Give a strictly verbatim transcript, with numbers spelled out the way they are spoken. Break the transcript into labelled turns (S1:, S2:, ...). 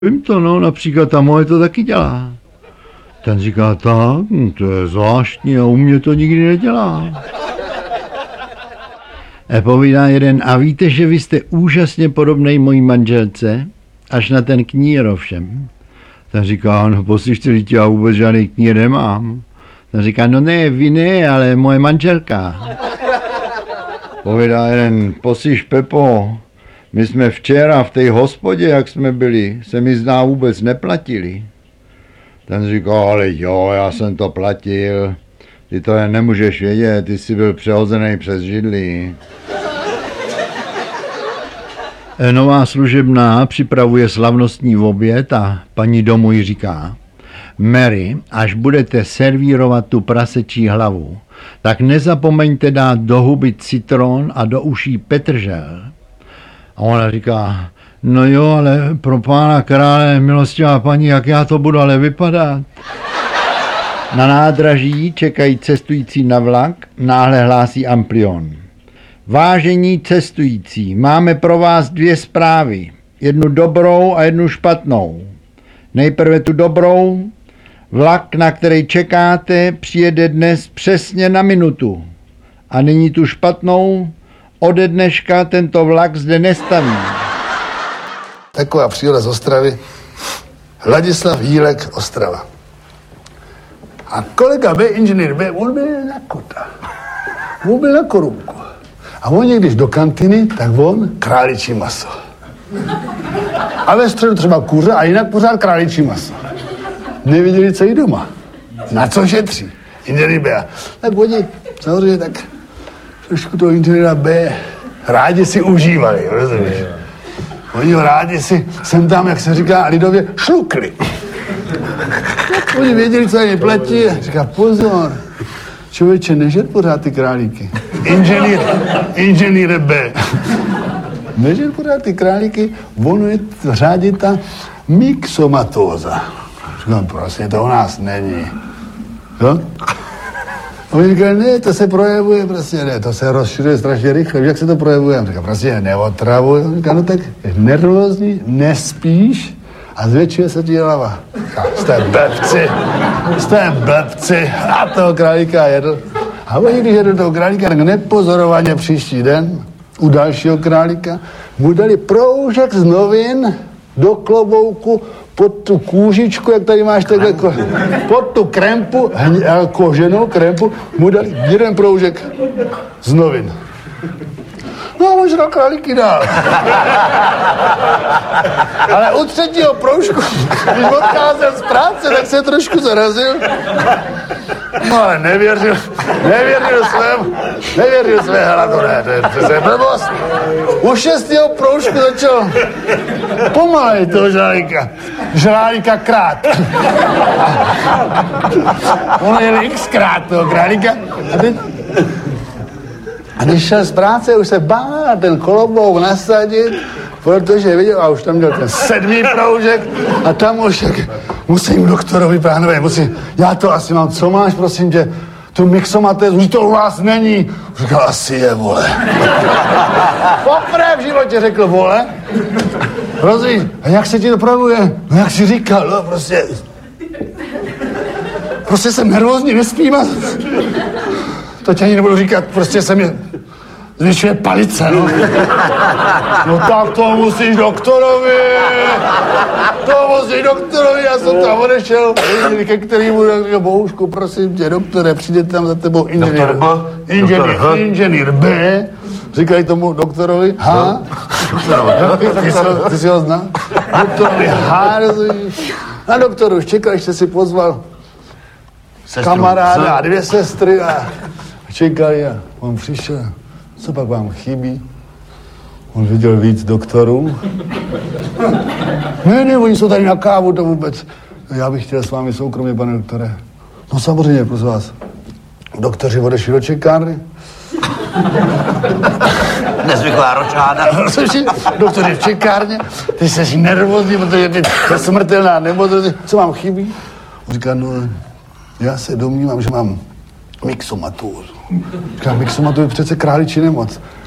S1: Vím to, no, například ta moje to taky dělá. Ten říká, tak, hm, to je zvláštní a u mě to nikdy nedělá. A povídá jeden, a víte, že vy jste úžasně podobnej mojí manželce, až na ten knír ovšem. Ten říká, no poslyšte, lidi, já vůbec žádný knír nemám. Ten říká, no ne, vy ne, ale moje manželka. Povídá jeden, poslyš Pepo, my jsme včera v té hospodě, jak jsme byli, se mi zná vůbec neplatili. Ten říká, ale jo, já jsem to platil, ty to jen nemůžeš vědět, ty jsi byl přehozený přes židli. Nová služebná připravuje slavnostní oběd a paní domů jí říká, Mary, až budete servírovat tu prasečí hlavu, tak nezapomeňte dát do huby citron a do uší petržel. A ona říká, no jo, ale pro pána krále, milostivá paní, jak já to budu ale vypadat? Na nádraží čekají cestující na vlak, náhle hlásí Amplion. Vážení cestující, máme pro vás dvě zprávy. Jednu dobrou a jednu špatnou. Nejprve tu dobrou. Vlak, na který čekáte, přijede dnes přesně na minutu. A nyní tu špatnou. Ode dneška tento vlak zde nestaví.
S2: Taková příhoda z Ostravy. Ladislav Jílek, Ostrava. A kolega B, inženýr B, on byl na kota. On byl na korunku. A on někdyž do kantiny, tak on králičí maso. A ve středu třeba kuře a jinak pořád králičí maso. Neviděli, co jí doma. Na co šetří. Inženýr B. Tak oni, samozřejmě tak trošku toho inženýra B rádi si užívali, rozumíš? Oni ho rádi si sem tam, jak se říká lidově, šlukli. Oni věděli, co jim platí a říká, pozor, člověče, nežer pořád ty králíky. Inženýr, inženýr B. Nežer pořád ty králíky, ono je řádí ta myxomatóza. Říkám, prostě to u nás není. Jo? A oni říkají, ne, to se projevuje, prostě ne, to se rozšiřuje strašně rychle, jak se to projevuje? Říká, prostě neotravuj. Říká, no tak nervózní, nespíš a zvětšuje se ti hlava. Říká, jste blbci, jste blbci a toho králíka jedl. A oni, když jedl toho králíka, tak nepozorovaně příští den u dalšího králíka mu dali proužek z novin do klobouku pod tu kůžičku, jak tady máš takhle, ko, pod tu krempu, koženou krempu, mu dali jeden proužek z novin. No a možná králíky dál. Ale u třetího proužku, když odcházel z práce, tak se trošku zarazil. No ale nevěřil, nevěřil svému, nevěřil své hladové, to je přece blbost. U šestého proužku začal pomalej toho žrálíka, žrálíka krát. On jel xkrát toho králíka. A teď A když šel z práce, už se bál ten kolobouk nasadit, protože viděl, a už tam měl ten sedmý proužek a tam už jak musím doktorovi, pánové, musím, já to asi mám, co máš, prosím tě, tu myxomatézu, už to u vás není. Říkal, asi je, vole. Poprvé v životě řekl, vole. Rozumíš, a jak se ti to projevuje? No jak jsi říkal, no prostě, prostě jsem nervózní, nespím a to tě ani nebudu říkat, prostě se mi zvyšuje palice, no. No tak to musíš doktorovi, to musíš doktorovi, já jsem tam odešel, ke kterému řekl, Bohušku, prosím tě, doktore, přijde tam za tebou inženýr, inženýr, inženýr B, říkají tomu doktorovi H, ty, ty si ho zná, doktorovi H, a doktor už čekal, ještě si pozval kamaráda a dvě sestry a čekali a on přišel. Co pak vám chybí? On viděl víc doktorů. Ne, ne, oni jsou tady na kávu, to vůbec. Já bych chtěl s vámi soukromě, pane doktore. No samozřejmě, prosím vás. Doktoři odešli do čekárny.
S3: Nezvyklá ročáda.
S2: Doktoři v čekárně, ty jsi nervózní, protože ty je smrtelná nemoc. Co vám chybí? On říká, no, já se domnívám, že mám myxomatózu. Říká, myxomatózu je přece králičí nemoc.